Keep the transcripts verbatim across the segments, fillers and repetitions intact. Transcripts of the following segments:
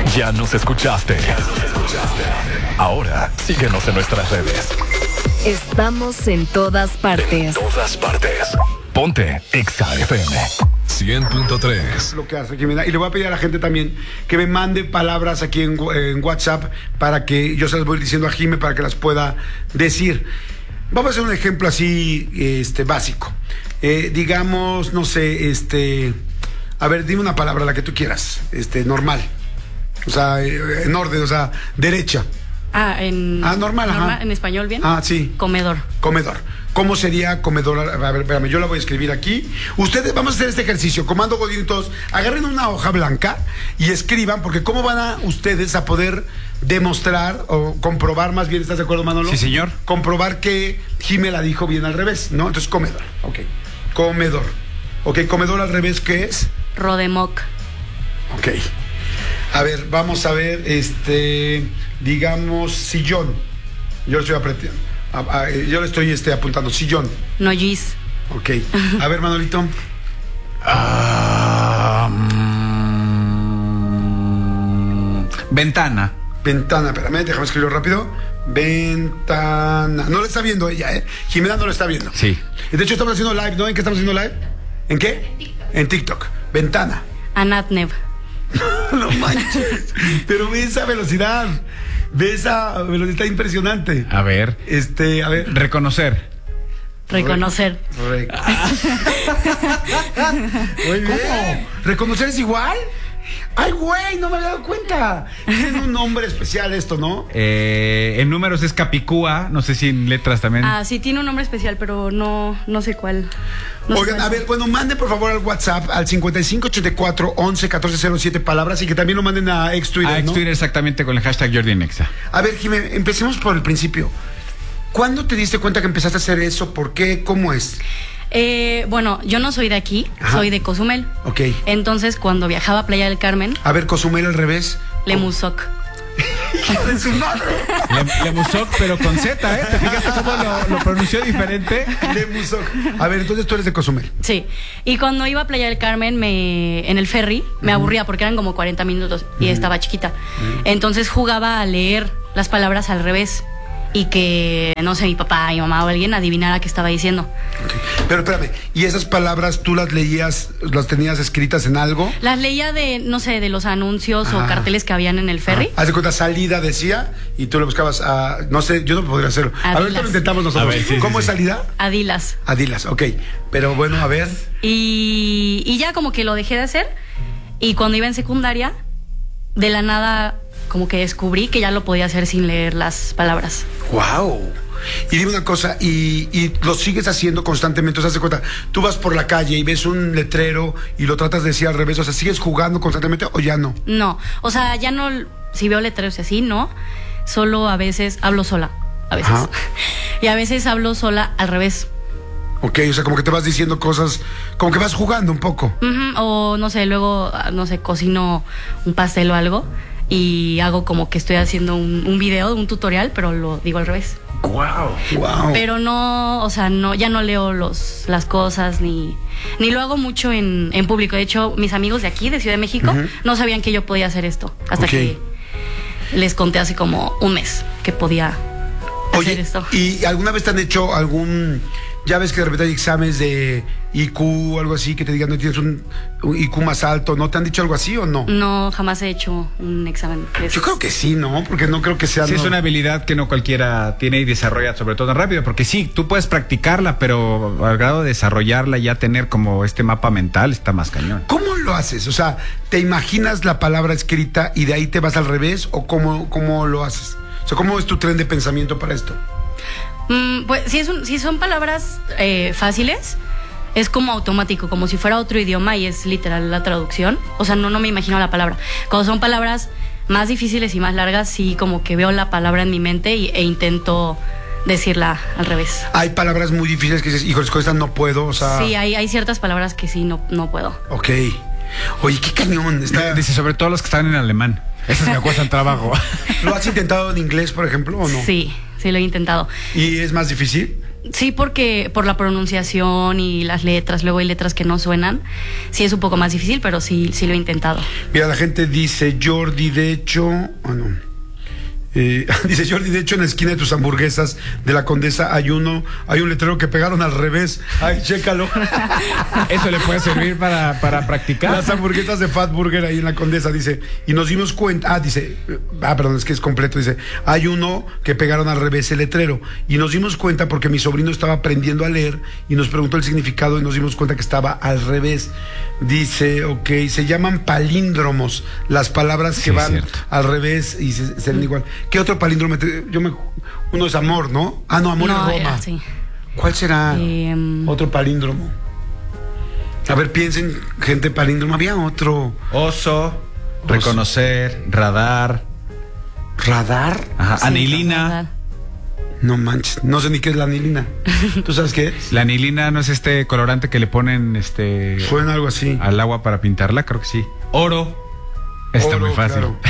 Ya nos escuchaste. Ya nos escuchaste. Ahora, síguenos en nuestras redes. Estamos en todas partes. En todas partes. Ponte Exa F M cien punto tres. Lo que hace Jimena. Y le voy a pedir a la gente también que me mande palabras aquí en, en WhatsApp para que yo se las voy diciendo a Jime para que las pueda decir. Vamos a hacer un ejemplo así, este, básico. Eh, digamos, no sé, este... A ver, dime una palabra, la que tú quieras. Este, normal. O sea, eh, en orden, o sea, derecha. Ah, en... Ah, normal, normal, ajá. ¿En español bien? Ah, sí. Comedor. Comedor. ¿Cómo sería comedor? A ver, espérame, yo la voy a escribir aquí. Ustedes, vamos a hacer este ejercicio. Comando Godín, todos, agarren una hoja blanca y escriban, porque ¿cómo van a ustedes a poder demostrar o comprobar, más bien, ¿estás de acuerdo, Manolo? Sí, señor. Comprobar que Jime la dijo bien al revés, ¿no? Entonces, comedor. Ok. Comedor. Ok, comedor al revés, ¿qué es? Rodemoc. Ok. A ver, vamos a ver, este, digamos, sillón. Yo le estoy apretando. A, a, yo le estoy este, apuntando, sillón. Noyis. Ok. A ver, Manolito. Ah, mm, ventana. Ventana, espérame, déjame escribirlo rápido. Ventana. No lo está viendo ella, ¿eh? Jimena no lo está viendo. Sí. De hecho, estamos haciendo live, ¿no? ¿En qué estamos haciendo live? ¿En qué? En TikTok. En TikTok. Ventana. Anatnev. No manches. Pero ve esa velocidad. Ve esa velocidad impresionante. A ver. Este, a ver. Reconocer. Reconocer. Re... Muy bien. ¿Cómo? ¿Reconocer es igual? ¡Ay, güey! No me había dado cuenta. Tiene un nombre especial esto, ¿no? Eh, en números es Capicúa. No sé si en letras también. Ah, sí, tiene un nombre especial, pero no, no sé cuál. No Oigan, sé cuál. a ver, bueno, manden por favor al WhatsApp al cincuenta y cinco ochenta y cuatro once catorce cero siete palabras y que también lo manden a ex Twitter, a ex ¿no? Twitter exactamente con el hashtag Jordi Nexa. A ver, Jimé, empecemos por el principio. ¿Cuándo te diste cuenta que empezaste a hacer eso? ¿Por qué? ¿Cómo es? Eh, bueno, yo no soy de aquí, Ajá. soy de Cozumel. Ok. Entonces, cuando viajaba a Playa del Carmen, A ver, Cozumel al revés. Lemusoc. ¡De su madre! Le, Lemusoc, pero con Z, ¿eh? ¿Te fijaste cómo lo, lo pronunció diferente? Lemusoc. A ver, entonces tú eres de Cozumel. Sí. Y cuando iba a Playa del Carmen, me, en el ferry, me aburría porque eran como cuarenta minutos y estaba chiquita. Entonces jugaba a leer las palabras al revés. Y que, no sé, mi papá, mi mamá o alguien adivinara qué estaba diciendo. Okay. Pero espérame, ¿y esas palabras tú las leías, las tenías escritas en algo? Las leía de, no sé, de los anuncios Ah. o carteles que habían en el ferry. Ah, haz de cuenta, salida decía, y tú le buscabas a, no sé, yo no podría hacerlo. A ver, Adilas. ahorita lo intentamos nosotros. A ver, sí, ¿Cómo sí, es sí. salida? Adilas. Adilas, ok. Pero bueno, a ver. Y, y ya como que lo dejé de hacer. Y cuando iba en secundaria, de la nada como que descubrí que ya lo podía hacer sin leer las palabras. ¡Wow! Y dime una cosa, y, y lo sigues haciendo constantemente, o sea, haz de cuenta, tú vas por la calle y ves un letrero y lo tratas de decir al revés, o sea, ¿sigues jugando constantemente o ya no? No, o sea, ya no, si veo letreros y así, no. Solo a veces hablo sola, a veces. Ajá. Y a veces hablo sola al revés. Ok, o sea, como que te vas diciendo cosas, como que vas jugando un poco. Ujú, o no sé, luego, no sé, cocino un pastel o algo y hago como que estoy haciendo un, un video, un tutorial, pero lo digo al revés. ¡Wow! ¡Wow! Pero no, o sea, no, ya no leo los, las cosas ni, ni lo hago mucho en, en público. De hecho, mis amigos de aquí, de Ciudad de México, Ujú. no sabían que yo podía hacer esto. Hasta Ok. que les conté hace como un mes que podía hacer Oye, esto. ¿y alguna vez te han hecho algún, ya ves que de repente hay exámenes de I Q o algo así, que te digan no tienes un, un I Q más alto, ¿no? ¿Te han dicho algo así o no? No, jamás he hecho un examen de esos. Yo creo que sí, ¿no? Porque no creo que sea... Sí, no. es una habilidad que no cualquiera tiene y desarrolla, sobre todo tan rápido, porque sí, tú puedes practicarla, pero al grado de desarrollarla y ya tener como este mapa mental está más cañón. ¿Cómo lo haces? O sea, ¿te imaginas la palabra escrita y de ahí te vas al revés? ¿O cómo, cómo lo haces? O sea, ¿cómo es tu tren de pensamiento para esto? Mm, pues si, es un, si son palabras eh, fáciles, es como automático, como si fuera otro idioma y es literal la traducción. O sea, no, no me imagino la palabra. Cuando son palabras más difíciles y más largas, sí como que veo la palabra en mi mente y, e intento decirla al revés. Hay palabras muy difíciles que dices, híjoles, con esta no puedo, o sea... Sí, hay, hay ciertas palabras que sí no, no puedo. Ok. Oye, qué cañón. Está... Dice, sobre todo los que están en alemán. Esas me cuestan trabajo. ¿Lo has intentado en inglés, por ejemplo, o no? Sí, sí lo he intentado. ¿Y es más difícil? Sí, porque por la pronunciación y las letras, luego hay letras que no suenan. Sí es un poco más difícil, pero sí, sí lo he intentado. Mira, la gente dice, Jordi, de hecho... Oh, no. Eh, dice Jordi, de hecho en la esquina de tus hamburguesas de la Condesa hay uno, hay un letrero que pegaron al revés. Ay, chécalo. Eso le puede servir para, para practicar. Las hamburguesas de Fat Burger ahí en la Condesa, dice, y nos dimos cuenta, ah, dice, ah, perdón, es que es completo, dice, hay uno que pegaron al revés el letrero, y nos dimos cuenta porque mi sobrino estaba aprendiendo a leer y nos preguntó el significado y nos dimos cuenta que estaba al revés. Dice, ok, se llaman palíndromos, las palabras Sí, que van cierto. al revés y se, se ven igual. ¿Qué otro palíndromo? te- Yo me, uno es amor, ¿no? Ah, no, amor No, es Roma. era, sí. ¿Cuál será Em, otro palíndromo? A ver, piensen, gente palíndromo. Había otro. Oso, reconocer, radar, ¿Radar? ajá, sí, anilina. verdad. No manches, no sé ni qué es la anilina. ¿Tú sabes qué es? La anilina no es este colorante que le ponen este Suena algo así. al agua para pintarla, creo que sí. Oro. Está Oro, muy fácil. claro.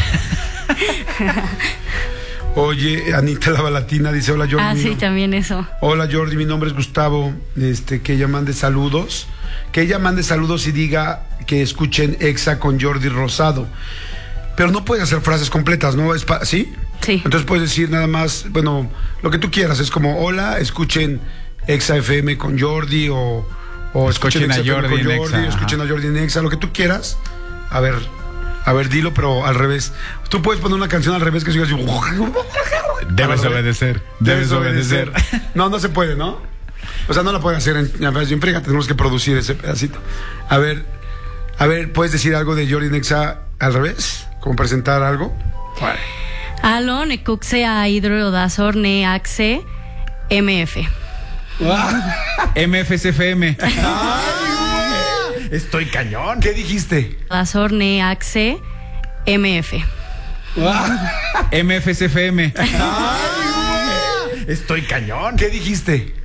Oye, Anita la Balatina dice, hola Jordi. Ah, mi sí, nom- también eso. Hola Jordi, mi nombre es Gustavo. Este, que ella mande saludos. Que ella mande saludos y diga que escuchen Exa con Jordi Rosado. Pero no puedes hacer frases completas, ¿no? Es pa- ¿Sí? Sí. Entonces puedes decir nada más, bueno, lo que tú quieras. Es como, hola, escuchen Exa F M con Jordi o, o Escuchen a Exa F M Jordi con en Jordi, Exa, escuchen ajá. a Jordi en Exa, lo que tú quieras. A ver, a ver, dilo, pero al revés. Tú puedes poner una canción al revés que siga así. Debes Al revés. obedecer. Debes obedecer. No, no se puede, ¿no? O sea, no la puede hacer en, en friega, tenemos que producir ese pedacito. A ver, a ver, ¿puedes decir algo de Jordi Nexa al revés? ¿Como presentar algo? Vale. Alo, necuxe a hidrodazor neaxe M F. M F C F M. Estoy cañón. ¿Qué dijiste? Dazor neaxe M F. M F C F M. Estoy cañón. ¿Qué dijiste?